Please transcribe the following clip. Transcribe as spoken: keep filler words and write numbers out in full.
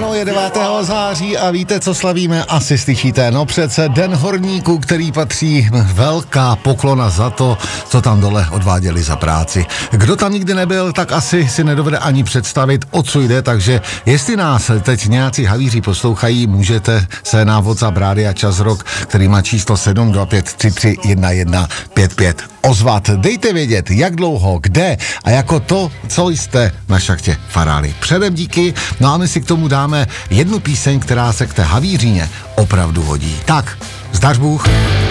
Ano, je devátého září a víte, co slavíme? Asi slyšíte, no přece Den horníků, který patří velká poklona za to, co tam dole odváděli za práci. Kdo tam nikdy nebyl, tak asi si nedovede ani představit, o co jde, takže jestli nás teď nějací havíři poslouchají, můžete se na WhatsApp Rádia Čas Rock, který má číslo sedm dva pět tři tři jedna jedna pět pět ozvat. Dejte vědět, jak dlouho, kde a jako to, co jste na šachtě faráli. Předem díky, no a my si k tomu dáme jednu píseň, která se k té havířině opravdu hodí. Tak, zdař Bůh.